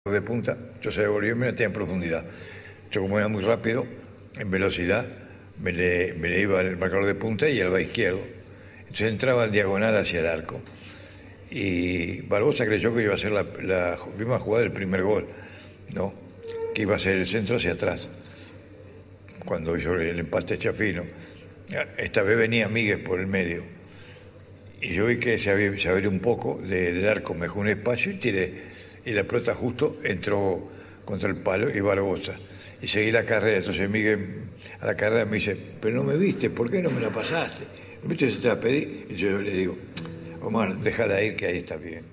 de punta, yo se devolvió y me metía en profundidad. Yo como era muy rápido, en velocidad, me le iba al marcador de punta y al va izquierdo. Entonces entraba en diagonal hacia el arco. Y Barbosa creyó que iba a ser la misma jugada del primer gol, ¿no? Que iba a ser el centro hacia atrás, cuando hizo el empate Chafino. Esta vez venía Miguel por el medio. Y yo vi que se abrió un poco del arco, me dejó un espacio y tiré. Y la pelota justo entró contra el palo y Barbosa. Y seguí la carrera. Entonces Miguel a la carrera me dice, pero no me viste, ¿por qué no me la pasaste? ¿Viste? Se te la pedí. Y yo le digo, Omar, déjala ir que ahí está bien.